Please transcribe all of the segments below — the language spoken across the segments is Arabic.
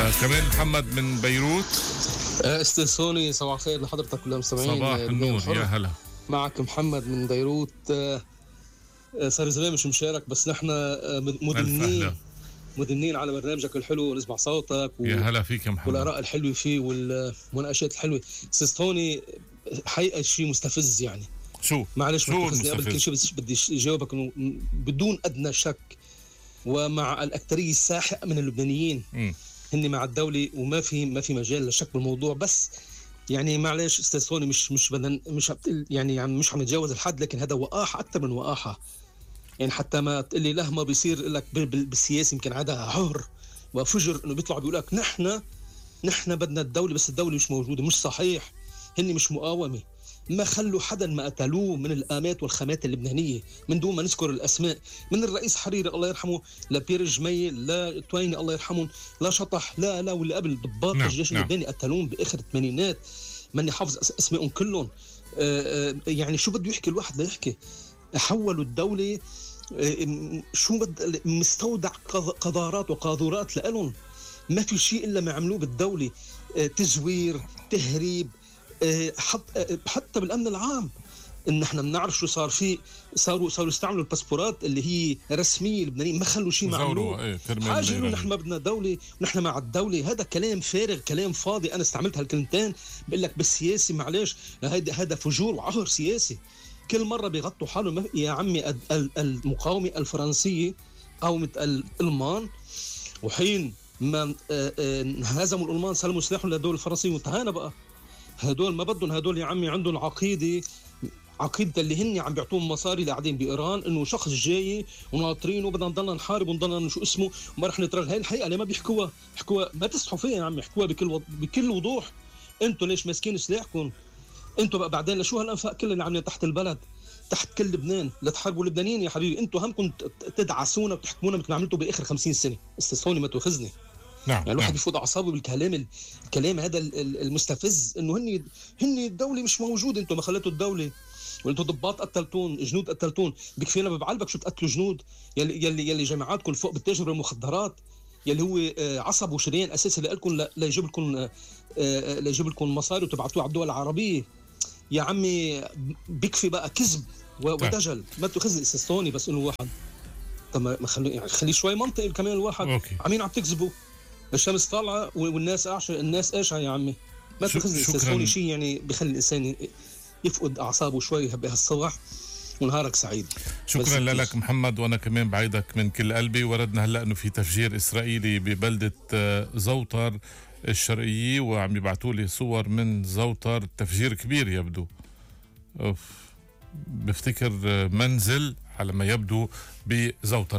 كمان محمد من بيروت. استاذ سوني، صباح الخير لحضرتك والمستمعين. صباح النور، يا هلا. معك محمد من بيروت. صار زمان مش مشارك، بس نحن مدنين على برنامجك الحلو ونسمع صوتك يا هلا فيك يا محمد، والآراء الحلوة فيه والمناقشات الحلوة. استاذ سوني، حقيقة شيء مستفز يعني. معلش ما تاخذني قبل كل شيء، بس بدي اجاوبك انه بدون ادنى شك ومع الاكثريه الساحقه من اللبنانيين هن مع الدوله، وما في مجال للشك بالموضوع. بس يعني معلش استاذ سوني، مش عم نتجاوز الحد، لكن هذا وقاحه اكثر من وقاحه. يعني حتى ما تقول لي لهما بيصير لك بالسياسه، يمكن هذا عهر وفجر، انه بيطلع بيقول لك نحن بدنا الدوله، بس الدوله مش موجوده. مش صحيح، هن مش مقاومه. ما خلوا حدا ما قتلوه من الآمات والخامات اللبنانية، من دون ما نذكر الأسماء، من الرئيس حريري الله يرحمه، لبير جميل، لا تويني الله يرحمهم، لا شطح، لا واللي قبل ضباط الجيش اللبناني قتلون بآخر الثمانينات، ماني حافظ اسمائهم كلهم. يعني شو بده يحكي الواحد لا يحكي؟ حولوا الدولة شو مستودع قذارات وقاذورات لألهم. ما في شيء إلا ما عملوه بالدولة، تزوير، تهريب، حتى بالامن العام. ان احنا بنعرف شو صار فيه. صاروا يستعملوا الباسبورات اللي هي رسميه لبنانيه، ما خلوا شيء معمول. حاجه انه نحن ما بدنا دوله ونحن مع الدوله، هذا كلام فارغ، كلام فاضي. انا استعملت هالكلمتين، بقول لك بالسياسه معلش هذا فجور وعهر سياسي. كل مره بيغطوا حالهم. يا عمي المقاومه الفرنسيه قاومه الالمان، وحين ما هزموا الالمان سلموا سلاحهم للدوله الفرنسيه وانتهينا بقى. هدول ما بدهم، هدول يا عمي عندهم عقيدة اللي هن عم بيعطوهم مصاري اللي قاعدين بإيران، إنه شخص جاي وناطرين وبدنا نضلنا نحارب ونضلنا شو اسمه وما رح نترك. هاي الحقيقة اللي ما بيحكوها ما تستحوا فيها يا عمي، يحكوها بكل وضوح. انتوا ليش ماسكين سلاحكم؟ انتوا بقى بعدين لشو هالانفاق كل اللي عاملين تحت البلد، تحت كل لبنان لتحاربوا اللبنانيين؟ يا حبيبي انتوا همكم تدعسونا وتحكمونا مثل ما عملتوا باخر 50 سنة. استاذ ما تاخذني. يعني الواحد يفوت اعصابه بالكلام هذا المستفز، انه هن الدوله مش موجوده. انتم ما خليتوا الدوله، وانتم ضباط قتلتون، جنود قتلتون. بكفينا بعلبك شو تقتلوا جنود يلي جماعاتكم فوق بالتاجر بالمخدرات، يلي هو عصب وشريان اساسي لكم ليجيب لكم مصاري وتبعتوه على الدول العربيه. يا عمي بكفي بقى كذب ودجل. ما تاخذني استاذ، بس انه واحد طب ما خليه شوي منطقي كمان الواحد. عمين عم تكذبوا، الشمس طالعه والناس قاشعه، الناس قاشعه يا عمي. ما تاخذني استاذ، شيء يعني بخلي الانسان يفقد اعصابه شوي بهالصبح. ونهارك سعيد. شكرا لك محمد، وانا كمان بعيدك من كل قلبي. وردنا هلا انه في تفجير اسرائيلي ببلده زوطر الشرقيه، وعم يبعثوا لي صور من زوطر. تفجير كبير يبدو. بفتكر منزل على ما يبدو بزوطر.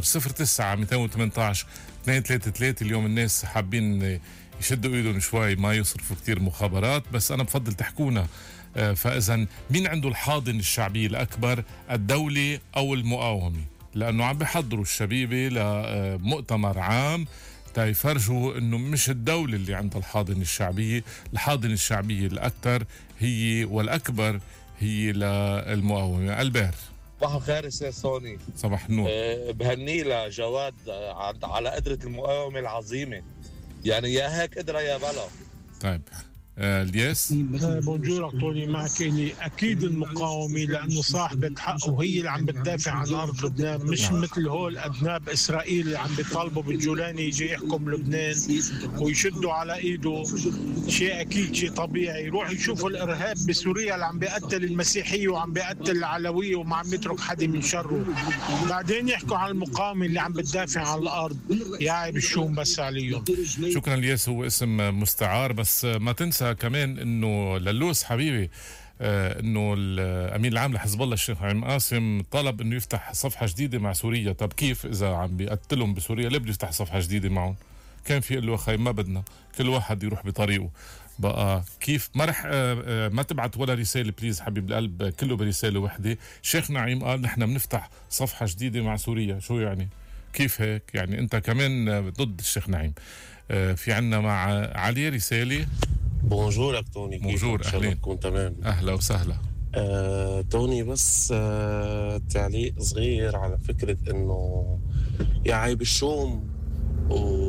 09-218-233. اليوم الناس حابين يشدوا ايدهم شوي، ما يصرفوا كتير مخابرات، بس انا بفضل تحكونا. فاذا مين عنده الحاضن الشعبي الاكبر، الدولة او المقاومة؟ لانه عم بيحضروا الشبيبة لمؤتمر عام تيفرجوا انه مش الدولة اللي عندها الحاضن الشعبية. الحاضن الشعبية الاكثر هي والاكبر هي للمقاومة. البير. صباح الخير استاذ سوني. صباح النور. بهني لجواد على قدرة المقاومة العظيمة، يعني يا هيك قدرة يا بلا. طيب الياس. بونجور طولي معك. اكيد المقاومه، لانه صاحبة حق وهي اللي عم بتدافع عن ارض لبنان، مش مثل هول ادناب اسرائيل اللي عم بيطالبوا بالجولاني يجي يحكم لبنان ويشدوا على ايده. شيء اكيد، شيء طبيعي. يروحوا يشوفوا الارهاب بسوريا اللي عم بيقتل المسيحيه وعم بيقتل العلويه وما عم يترك حدا من شره، بعدين يحكوا عن المقاومه اللي عم بتدافع عن الارض. يا عيب الشوم بس عليهم. شكرا الياس، هو اسم مستعار. بس ما تنسى كمان انه للوس حبيبي، انه الامين العام لحزب الله الشيخ نعيم قاسم طلب انه يفتح صفحه جديده مع سوريا. طب كيف اذا عم بيقتلهم بسوريا؟ ليه بده يفتح صفحه جديده معهم؟ كان في يقول له اخي ما بدنا، كل واحد يروح بطريقه. بقى كيف ما رح ما تبعت ولا رساله بليز حبيب القلب، كله برساله وحده. الشيخ نعيم قال نحن بنفتح صفحه جديده مع سوريا. شو يعني؟ كيف هيك؟ يعني انت كمان ضد الشيخ نعيم. في عنا مع علي رساله. بونجورك توني. بونجور، اهلين. تكون تمام. اهلا وسهلا. توني بس تعليق صغير على فكرة انه يا عيب الشوم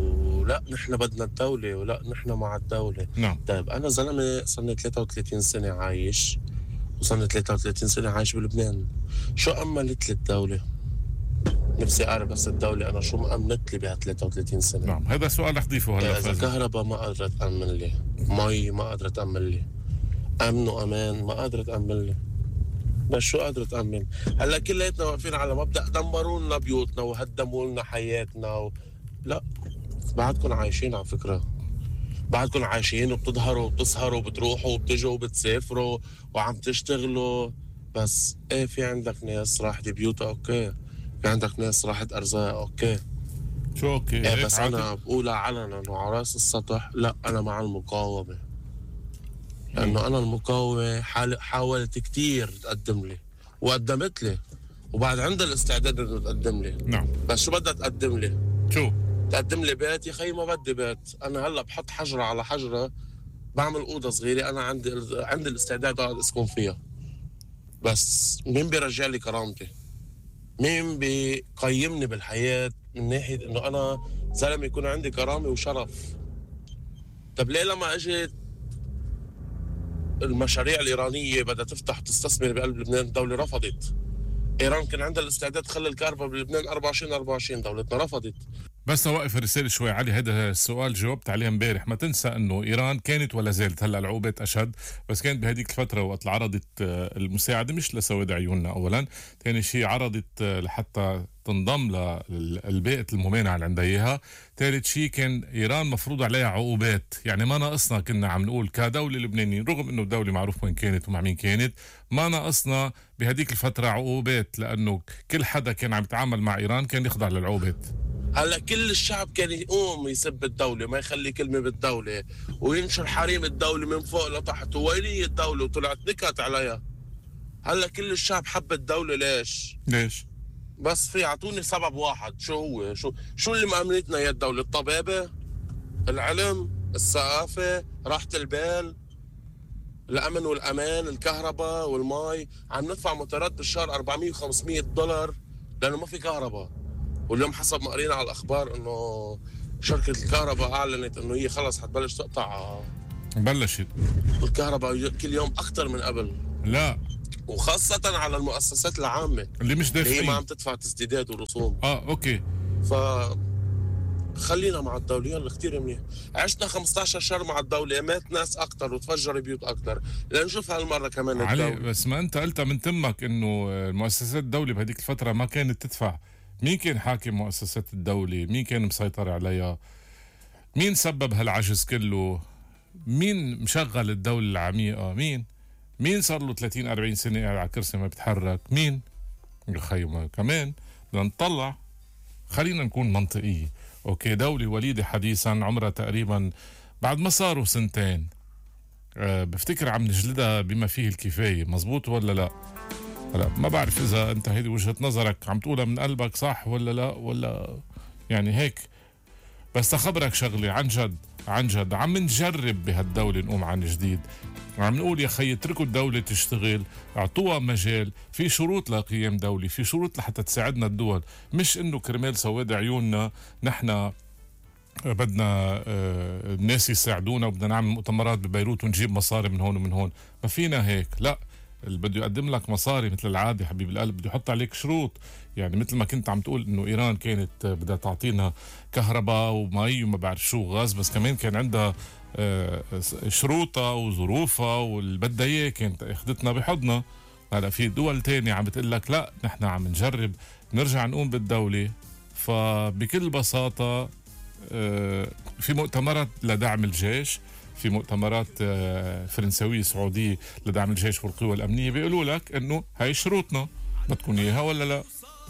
ولا نحن بدنا الدولة ولا نحن مع الدولة. نعم. طيب أنا زلمة صرني 33 سنة عايش، وصرني 33 سنة عايش بلبنان. شو أمنت لي الدولة؟ نفسي أعرف بس الدولة أنا شو مأمنت لي بها 33 سنة. نعم، هذا سؤال رح ضيفه هلا. إذا كهرباء ما قدرت تأمن لي، مي ما قدرت تأمن لي، أمن وأمان ما قدرت تأمن لي، بس شو قادرة تأمن؟ هلا كلياتنا واقفين على مبدأ دمروا لنا بيوتنا وهدموا لنا حياتنا لا، بعدكم عايشين على فكرة، بعدكم عايشين وبتظهروا وبتسهروا وبتروحوا وبتجوا وبتسافروا وعم تشتغلوا. بس ايه، في عندك ناس راحت بيوتها اوكي، في عندك ناس راحت ارزاقها اوكي. شو اوكي؟ ايه بس انا بقولها علنا وعلى راس السطح، لا انا مع المقاومة. لأنه أنا المقاومة حاولت كتير تقدم لي وقدمت لي، وبعد عندها الاستعداد إنه تقدم لي. نعم. بس شو بدها تقدم لي؟ شو؟ تقدم لي بيت؟ يا خي ما بدي بيت، أنا هلا بحط حجرة على حجرة، بعمل أوضة صغيرة، أنا عندي الاستعداد أقعد أسكن فيها. بس مين بيرجع لي كرامتي؟ مين بيقيمني بالحياة من ناحية إنه أنا زلمة يكون عندي كرامة وشرف؟ طب ليه لما أجت المشاريع الإيرانية بدها تفتح تستثمر بقلب لبنان الدولة رفضت؟ إيران كان عندها الاستعداد تخلي الكهرباء بلبنان 24 دولتنا رفضت. بس واقف الرسالة شوي علي، هذا السؤال جاوبت عليه امبارح. ما تنسى انه ايران كانت ولا زالت، هلا العقوبات اشد، بس كانت بهديك الفترة وقت عرضت المساعدة مش لسواد عيوننا اولا، ثاني شيء عرضت لحتى تنضم للبيئة الممانعة اللي عندها اياها، ثالث شيء كان ايران مفروض عليها عقوبات. يعني ما ناقصنا كنا عم نقول كدولة لبنانيين، رغم انه الدولة معروف وين كانت ومع مين كانت، ما ناقصنا بهديك الفترة عقوبات، لانه كل حدا كان عم يتعامل مع ايران كان يخضع للعقوبات. هلا كل الشعب كان يقوم يسب الدولة، ما يخلي كلمة بالدولة، وينشر حريم الدولة من فوق لتحت، وويلي الدولة، وطلعت نكت عليها. هلا كل الشعب حب الدولة. ليش؟ بس في اعطوني سبب واحد. شو هو؟ شو اللي مأمنتنا يا الدولة؟ الطبابة، العلم، الثقافة، راحة البال، الأمن والأمان، الكهرباء والماء. عم ندفع موترات بالشهر 400 و500 دولار لأنه ما في كهرباء. واليوم حسب ما قرينا على الأخبار إنه شركة الكهرباء أعلنت إنه هي خلص حتبلش تقطع. بلشت الكهرباء كل يوم أكتر من قبل. لا، وخاصة على المؤسسات العامة اللي مش دافعين، اللي هي ما عم تدفع تسديدات ورسوم. اوكي. خلينا مع الدولة، يلا كتير منيح. عشنا 15 شهر مع الدولة، مات ناس أكتر وتفجر بيوت أكتر، لنشوف هالمرة كمان علي الدولة. بس ما أنت قلتها من تمك إنه المؤسسات الدولة بهديك الفترة ما كانت تدفع. مين كان حاكم مؤسسات الدولة؟ مين كان مسيطر عليها؟ مين سبب هالعجز كله؟ مين مشغل الدولة العميقة؟ مين صار له 30-40 سنة قاعد على كرسي ما بيتحرك؟ مين؟ يا خي كمان بدنا نطلع، خلينا نكون منطقية. اوكي، دولة وليدة حديثا عمرها تقريبا بعد ما صاروا سنتين، بفتكر عم نجلدها بما فيه الكفاية. مزبوط ولا لا؟ هلا ما بعرف اذا انت هيدي وجهة نظرك عم تقولها من قلبك صح ولا لا، ولا يعني هيك. بس تخبرك شغلة عن جد عم نجرب بهالدولة نقوم عن جديد. عم نقول يا خي اتركوا الدولة تشتغل، اعطوها مجال، في شروط لقيام دولي، في شروط لحتى تساعدنا الدول، مش انه كرمال سواد عيوننا نحن بدنا الناس يساعدونا وبدنا نعمل مؤتمرات ببيروت ونجيب مصاري من هون ومن هون. ما فينا هيك، لا. اللي بده يقدم لك مصاري مثل العادة حبيب القلب بده يحط عليك شروط. يعني مثل ما كنت عم تقول انه ايران كانت بدها تعطينا كهرباء ومي وما بعرف شو غاز، بس كمان كان عندها شروطها وظروفها واللي بدها اياه، كانت اخذتنا بحضنها. هلا في دول تانية عم بتقول لك لا نحن عم نجرب نرجع نقوم بالدولة. فبكل بساطة في مؤتمرات لدعم الجيش، في مؤتمرات فرنسوية سعودية لدعم الجيش والقوى الأمنية بيقولوا لك إنه هاي شروطنا، بدكم إياها ولا لا؟